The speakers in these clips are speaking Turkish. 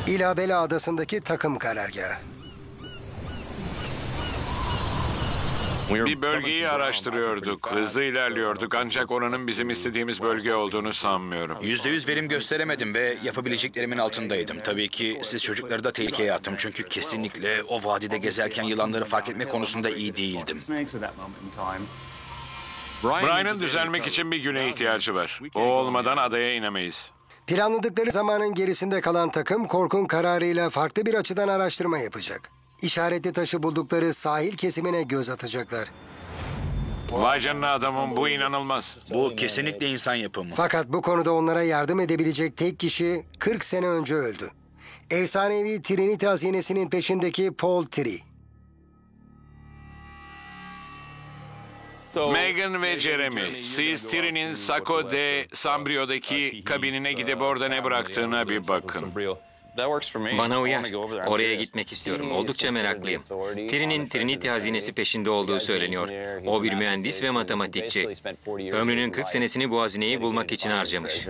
İlhabela Adası'ndaki takım karargahı. Bir bölgeyi araştırıyorduk. Hızlı ilerliyorduk ancak oranın bizim istediğimiz bölge olduğunu sanmıyorum. %100 verim gösteremedim ve yapabileceklerimin altındaydım. Tabii ki siz çocukları da tehlikeye attım. Çünkü kesinlikle o vadide gezerken yılanları fark etme konusunda iyi değildim. Brian'ın düzelmek için bir güne ihtiyacı var. O olmadan adaya inemeyiz. Planladıkları zamanın gerisinde kalan takım Kork'un kararıyla farklı bir açıdan araştırma yapacak. İşaretli taşı buldukları sahil kesimine göz atacaklar. Vay canına adamım, bu inanılmaz. Bu kesinlikle insan yapımı. Fakat bu konuda onlara yardım edebilecek tek kişi 40 sene önce öldü. Efsanevi Trinity hazinesinin peşindeki Paul Tiri. Megan ve Jeremy, siz Tiri'nin Saco de Sambrio'daki kabinine gidip orada ne bıraktığına bir bakın. Bana uyar. Oraya gitmek istiyorum. Oldukça meraklıyım. Tiri'nin Trinity hazinesi peşinde olduğu söyleniyor. O bir mühendis ve matematikçi. Ömrünün 40 senesini bu hazineyi bulmak için harcamış.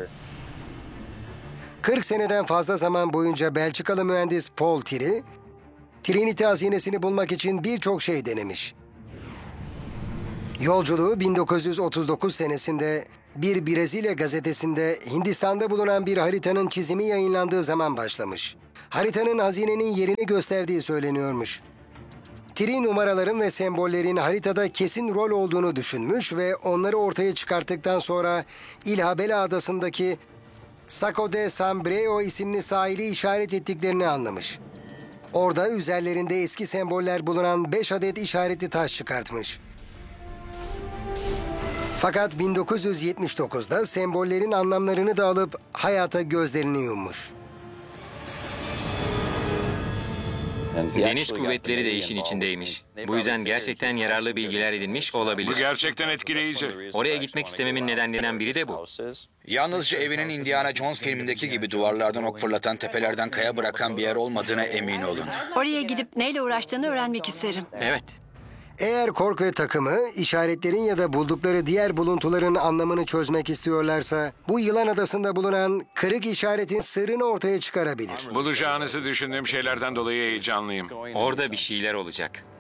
40 seneden fazla zaman boyunca Belçikalı mühendis Paul Tiri, Trinity hazinesini bulmak için birçok şey denemiş. Yolculuğu 1939 senesinde bir Brezilya gazetesinde Hindistan'da bulunan bir haritanın çizimi yayınlandığı zaman başlamış. Haritanın hazinenin yerini gösterdiği söyleniyormuş. Tiri numaraların ve sembollerin haritada kesin rol olduğunu düşünmüş ve onları ortaya çıkarttıktan sonra İlhabela Adası'ndaki Saco de Sambreo isimli sahili işaret ettiklerini anlamış. Orada üzerlerinde eski semboller bulunan 5 adet işaretli taş çıkartmış. Fakat 1979'da sembollerin anlamlarını da alıp hayata gözlerini yummuş. Deniz kuvvetleri de işin içindeymiş. Bu yüzden gerçekten yararlı bilgiler edinmiş Bu olabilir. gerçekten etkileyici. Oraya gitmek istememin nedenlerinden biri de bu. Yalnızca evinin Indiana Jones filmindeki gibi duvarlardan ok fırlatan, tepelerden kaya bırakan bir yer olmadığına emin olun. Oraya gidip neyle uğraştığını öğrenmek isterim. Evet. Eğer Kork ve takımı işaretlerin ya da buldukları diğer buluntuların anlamını çözmek istiyorlarsa bu yılan adasında bulunan kırık işaretin sırrını ortaya çıkarabilir. Bulacağınızı düşündüğüm şeylerden dolayı heyecanlıyım. Orada bir şeyler olacak.